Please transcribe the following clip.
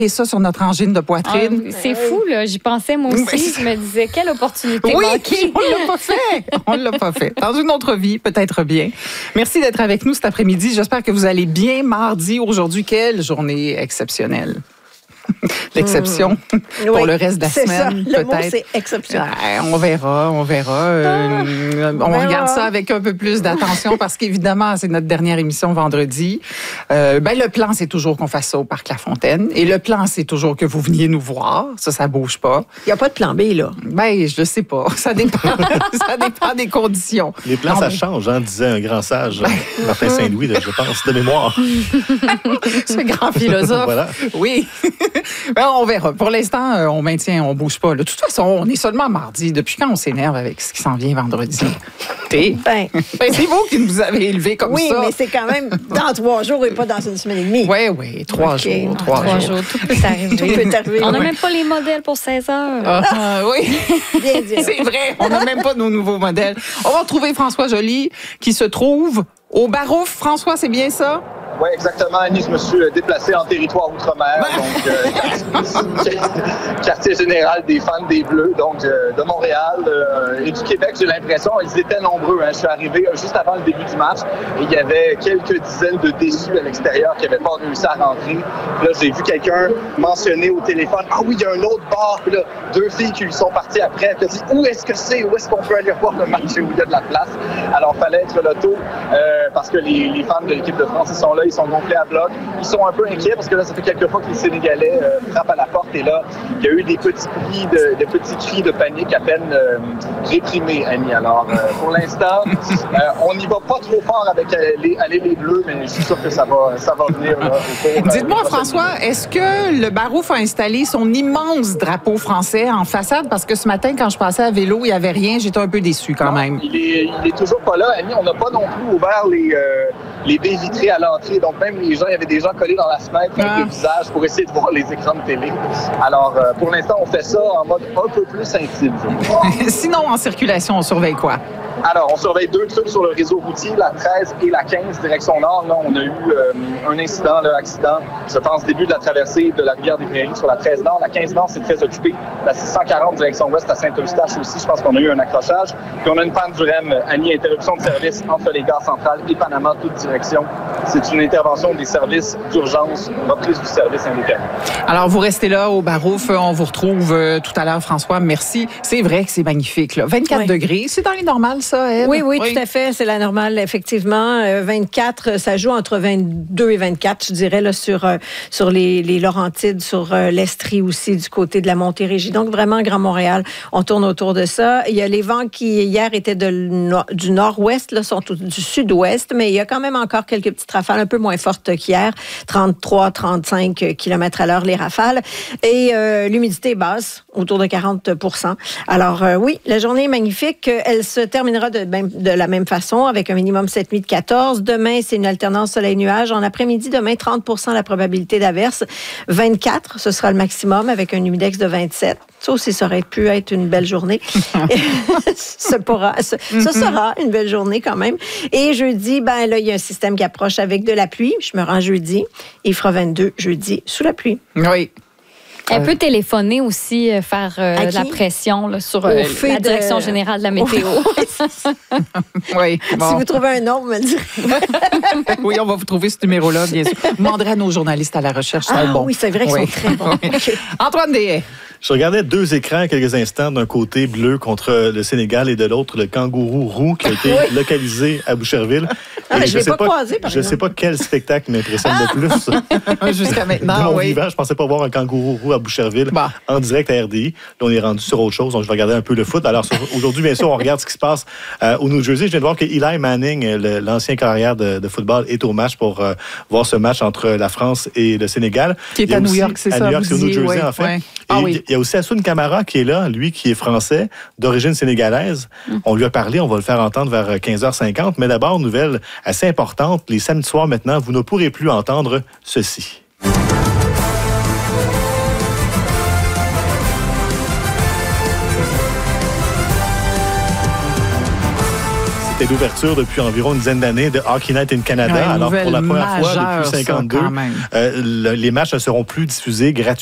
et ça sur notre angine de poitrine. C'est fou, là. J'y pensais, moi aussi. Je me disais, quelle opportunité manquée. On l'a pas fait. On l'a pas fait. Dans une autre vie, peut-être bien. Merci d'être avec nous cet après-midi. J'espère que vous allez bien mardi. Aujourd'hui, quelle journée exceptionnelle. L'exception pour le reste de la semaine, ça. Le mot, c'est exceptionnel. On verra. On regarde ça avec un peu plus d'attention parce qu'évidemment, c'est notre dernière émission vendredi. Le plan, c'est toujours qu'on fasse ça au Parc La Fontaine. Et le plan, c'est toujours que vous veniez nous voir. Ça bouge pas. Il n'y a pas de plan B, là. Je sais pas. Ça dépend. Ça dépend des conditions. Les plans, ça change, disait un grand sage, Martin Saint-Louis, je pense, de mémoire. Ce grand philosophe. Voilà. Oui. On verra. Pour l'instant, on maintient, on bouge pas. Là. De toute façon, on est seulement mardi. Depuis quand on s'énerve avec ce qui s'en vient vendredi? C'est vous qui nous avez élevés comme ça. Oui, mais c'est quand même dans 3 jours et pas dans une semaine et demie. Oui, 3 jours. 3 jours. Tout peut arriver. On n'a même pas les modèles pour 16 heures. Oui, bien dit. C'est vrai. On n'a même pas nos nouveaux modèles. On va retrouver François Joly qui se trouve au Barouf. François, c'est bien ça? Oui, exactement. Annie, je me suis déplacé en territoire outre-mer, donc quartier général des fans des Bleus, donc de Montréal et du Québec, j'ai l'impression. Ils étaient nombreux. Je suis arrivé juste avant le début du match et il y avait quelques dizaines de déçus à l'extérieur qui n'avaient pas réussi à rentrer. Puis là, j'ai vu quelqu'un mentionner au téléphone, « Ah oui, il y a un autre bar. » Puis là, 2 filles qui lui sont parties après. Puis dit, « Où est-ce que c'est? Où est-ce qu'on peut aller voir le match où il y a de la place? » Alors, il fallait être là tôt parce que les fans de l'équipe de France, ils sont là. Ils sont gonflés à bloc. Ils sont un peu inquiets parce que là, ça fait quelques fois que les Sénégalais frappent à la porte et là, il y a eu des petits cris de panique à peine réprimés, Annie. Alors, pour l'instant, on n'y va pas trop fort avec les Bleus, mais je suis sûr que ça va venir. Là, Dites-moi, François, est-ce que le Barouf a installé son immense drapeau français en façade? Parce que ce matin, quand je passais à vélo, il n'y avait rien. J'étais un peu déçu quand même. Il est toujours pas là, Annie. On n'a pas non plus ouvert les baies vitrées à l'entrée. Donc, même les gens, il y avait des gens collés dans la fenêtre avec le visage pour essayer de voir les écrans de télé. Alors, pour l'instant, on fait ça en mode un peu plus intime. Sinon, en circulation, on surveille quoi? Alors, on surveille 2 trucs sur le réseau routier, la 13 et la 15, direction nord. Là, on a eu un incident, accident, je pense, début de la traversée de la rivière des Prairies sur la 13 nord. La 15 nord, c'est très occupé. La 640, direction ouest, à Saint-Eustache aussi, je pense qu'on a eu un accrochage. Puis on a une panne du REM, Annie, interruption de service entre les gares centrales et Panama, toute direction. C'est une intervention des services d'urgence, reprise du service indéterminé. Alors, vous restez là au Barouf. On vous retrouve tout à l'heure, François. Merci. C'est vrai que c'est magnifique, là. 24 degrés, c'est dans les normales, ça, Ève? Oui, tout à fait. C'est la normale, effectivement. 24, ça joue entre 22 et 24, je dirais, là, sur les Laurentides, sur l'Estrie aussi, du côté de la Montérégie. Donc, vraiment, Grand Montréal, on tourne autour de ça. Il y a les vents qui, hier, étaient du nord-ouest, là, sont du sud-ouest, mais il y a quand même encore quelques petites rafales un peu moins fortes qu'hier. 33, 35 km à l'heure, les rafales. Et l'humidité est basse, autour de 40 %. Alors, oui, la journée est magnifique. Elle se terminera de la même façon, avec un minimum cette nuit de 14. Demain, c'est une alternance soleil-nuage. En après-midi, demain, 30 % la probabilité d'averse. 24, ce sera le maximum, avec un humidex de 27. Ça aussi, ça aurait pu être une belle journée. Ce sera une belle journée quand même. Et jeudi, là, il y a un système qui approche avec de la pluie. Je me rends jeudi. Il fera 22 jeudi sous la pluie. Oui. Elle peut téléphoner aussi, faire de la pression là, sur la direction générale de la météo. Oui. Bon. Si vous trouvez un nom, vous me le direz. Oui, on va vous trouver ce numéro-là, bien sûr. Vous demanderez à nos journalistes à la recherche. Oui, c'est vrai qu'ils sont très bons. Okay. Antoine Deshaies. Je regardais 2 écrans quelques instants, d'un côté bleu contre le Sénégal et de l'autre le kangourou roux qui a été localisé à Boucherville. Je ne l'ai pas croisé, par exemple. Je ne sais pas quel spectacle m'impressionne le plus. Jusqu'à maintenant, de mon vivant, je ne pensais pas voir un kangourou roux à Boucherville en direct à RDI. Là, on est rendu sur autre chose, donc je vais regarder un peu le foot. Alors, aujourd'hui, bien sûr, on regarde ce qui se passe au New Jersey. Je viens de voir que Eli Manning, l'ancien carrière de football, est au match pour voir ce match entre la France et le Sénégal. Qui est à New York, c'est ça? À New York, c'est au New Jersey, en fait. Ouais. Il y a aussi Hassoun Camara qui est là, lui qui est français, d'origine sénégalaise. On lui a parlé, on va le faire entendre vers 15h50. Mais d'abord, nouvelle assez importante, les samedis soirs maintenant, vous ne pourrez plus entendre ceci. c'était l'ouverture depuis environ une dizaine d'années de Hockey Night in Canada. Alors, pour la première fois depuis 52, les matchs ne seront plus diffusés gratuitement